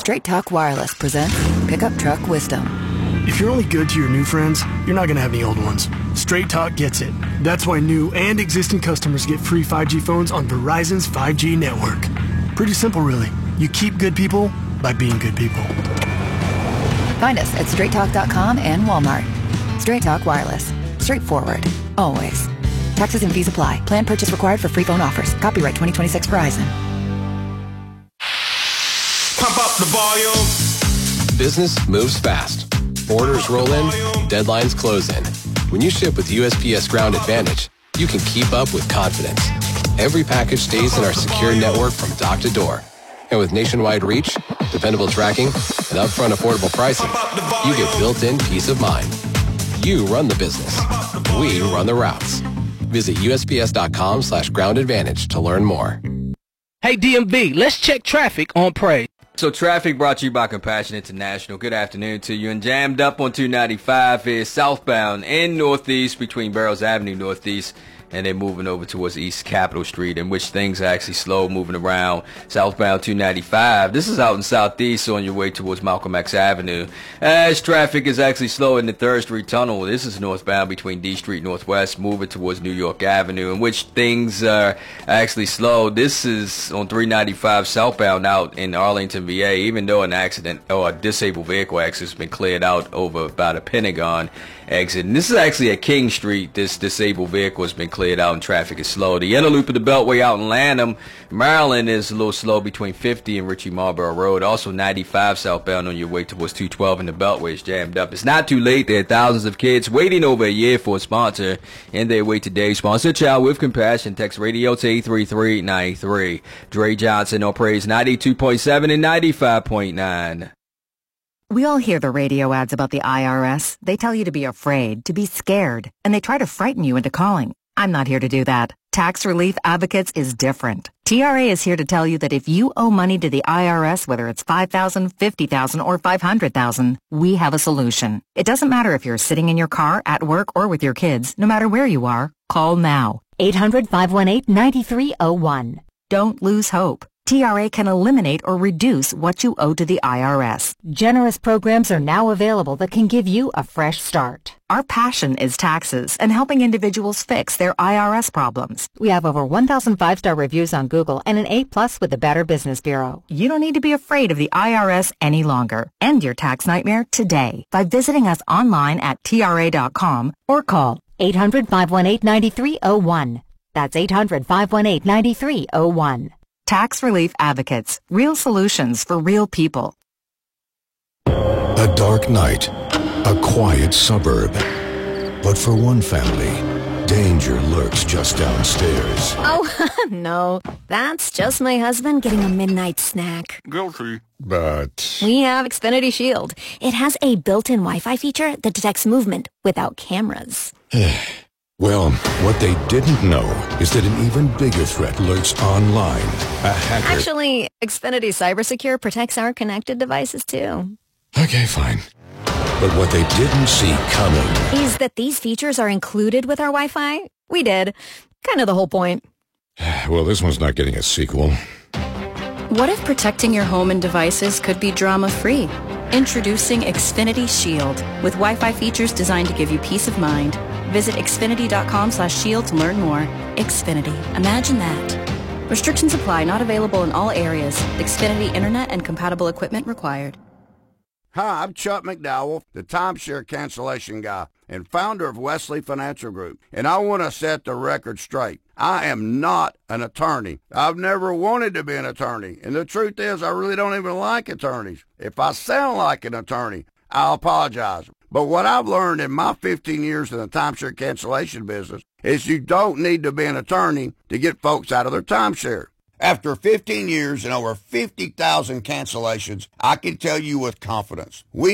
Straight Talk Wireless presents Pickup Truck Wisdom. If you're only good to your new friends, you're not going to have any old ones. Straight Talk gets it. That's why new and existing customers get free 5G phones on Verizon's 5G network. Pretty simple, really. You keep good people by being good people. Find us at straighttalk.com and Walmart. Straight Talk Wireless. Straightforward. Always. Taxes and fees apply. Plan purchase required for free phone offers. Copyright 2026 Verizon. Pump up the volume. Business moves fast. Orders roll in, deadlines close in. When you ship with USPS Ground Advantage, you can keep up with confidence. Every package stays in our secure network from dock to door. And with nationwide reach, dependable tracking, and upfront affordable pricing, you get built-in peace of mind. You run the business. We run the routes. Visit USPS.com/Ground Advantage to learn more. Hey DMV, let's check traffic on Praise. So traffic brought to you by Compassion International. Good afternoon to you. And jammed up on 295 is southbound and northeast between Barrows Avenue Northeast, and then moving over towards East Capitol Street, in which things are actually slow moving around southbound 295. This is out in southeast on your way towards Malcolm X Avenue. As traffic is actually slow in the 3rd Street Tunnel, this is northbound between D Street Northwest, moving towards New York Avenue, in which things are actually slow. This is on 395 southbound out in Arlington, VA, even though an accident or a disabled vehicle accident has been cleared out over by the Pentagon exit. And this is actually at King Street. This disabled vehicle has been cleared out and traffic is slow. The inner loop of the Beltway out in Lanham, Maryland is a little slow between 50 and Ritchie Marlboro Road. Also 95 southbound on your way towards 212 and the Beltway is jammed up. It's not too late. There are thousands of kids waiting over a year for a sponsor, and they wait today. Sponsor a child with compassion. Text radio to 833-93. Dre Johnson on Praise 92.7 and 95.9. We all hear the radio ads about the IRS. They tell you to be afraid, to be scared, and they try to frighten you into calling. I'm not here to do that. Tax Relief Advocates is different. TRA is here to tell you that if you owe money to the IRS, whether it's $5,000, $50,000, or $500,000, we have a solution. It doesn't matter if you're sitting in your car, at work, or with your kids. No matter where you are, call now. 800-518-9301. Don't lose hope. TRA can eliminate or reduce what you owe to the IRS. Generous programs are now available that can give you a fresh start. Our passion is taxes and helping individuals fix their IRS problems. We have over 1,000 5-star reviews on Google and an A+ with the Better Business Bureau. You don't need to be afraid of the IRS any longer. End your tax nightmare today by visiting us online at TRA.com or call 800-518-9301. That's 800-518-9301. Tax Relief Advocates. Real solutions for real people. A dark night. A quiet suburb. But for one family, danger lurks just downstairs. Oh, no. That's just my husband getting a midnight snack. Guilty. But We have Xfinity Shield. It has a built-in Wi-Fi feature that detects movement without cameras. well, what they didn't know is that an even bigger threat lurks online. A hacker... Actually, Xfinity CyberSecure protects our connected devices, too. Okay, fine. But what they didn't see coming is that these features are included with our Wi-Fi. We did. Kind of the whole point. Well, this one's not getting a sequel. What if protecting your home and devices could be drama-free? Introducing Xfinity Shield with Wi-Fi features designed to give you peace of mind. Visit Xfinity.com/shield to learn more. Xfinity. Imagine that. Restrictions apply. Not available in all areas. Xfinity Internet and compatible equipment required. Hi, I'm Chuck McDowell, the timeshare cancellation guy and founder of Wesley Financial Group, and I want to set the record straight. I am not an attorney. I've never wanted to be an attorney, and the truth is I really don't even like attorneys. If I sound like an attorney, I'll apologize. But what I've learned in my 15 years in the timeshare cancellation business is you don't need to be an attorney to get folks out of their timeshare. After 15 years and over 50,000 cancellations, I can tell you with confidence, we